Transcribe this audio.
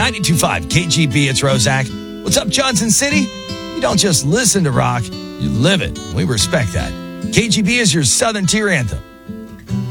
92.5 KGB, it's Roszak. What's up, Johnson City? You don't just listen to rock, you live it. We respect that. KGB is your Southern Tier anthem.